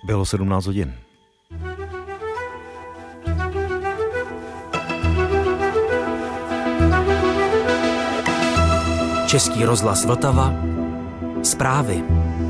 Bylo 17 hodin. Český rozhlas Vltava. Zprávy.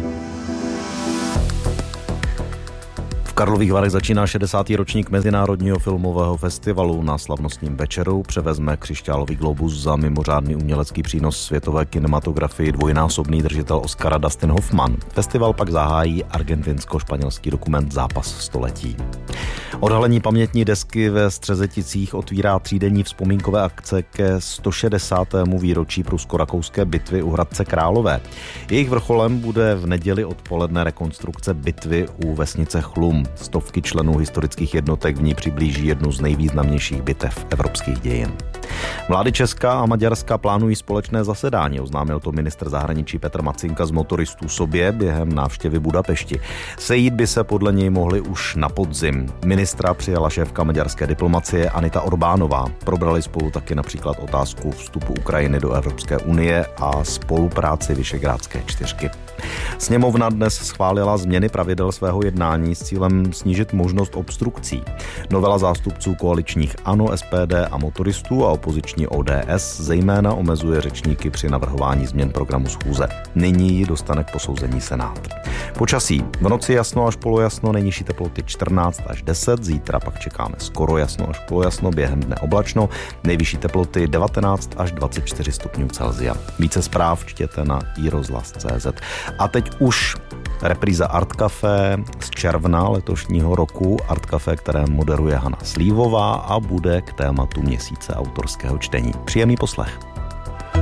V Karlových Varech začíná 60. ročník Mezinárodního filmového festivalu. Na slavnostním večeru převezme křišťálový globus za mimořádný umělecký přínos světové kinematografii dvojnásobný držitel Oscara Dustin Hoffman. Festival pak zahájí argentinsko-španělský dokument Zápas století. Odhalení pamětní desky ve Střezeticích otvírá třídenní vzpomínkové akce ke 160. výročí prusko-rakouské bitvy u Hradce Králové. Jejich vrcholem bude v neděli odpoledne rekonstrukce bitvy u vesnice Chlum. Stovky členů historických jednotek v ní přiblíží jednu z nejvýznamnějších bitev evropských dějin. Vlády Česka a Maďarska plánují společné zasedání, oznámil to ministr zahraničí Petr Macinka z Motoristů sobě během návštěvy Budapešti. Sejít by se podle něj mohli už na podzim. Ministra přijala šéfka maďarské diplomacie Anita Orbánová. Probrali spolu taky například otázku vstupu Ukrajiny do Evropské unie a spolupráci Visegrádské čtyřky. Sněmovna dnes schválila změny pravidel svého jednání s cílem snížit možnost obstrukcí. Novela zástupců koaličních ANO, SPD a Motoristů a opoziční ODS zejména omezuje řečníky při navrhování změn programu schůze. Nyní ji dostane k posouzení Senát. Počasí. V noci jasno až polojasno, nejnižší teploty 14 až 10, zítra pak čekáme skoro jasno až polojasno, během dne oblačno, nejvyšší teploty 19 až 24 stupňů Celsia. Více zpráv čtěte na iRozhlas.cz. A teď už repríza Art Café z června letošního roku. Art Café, které moderuje Hana Slívová a bude k tématu měsíce autorského čtení. Příjemný poslech.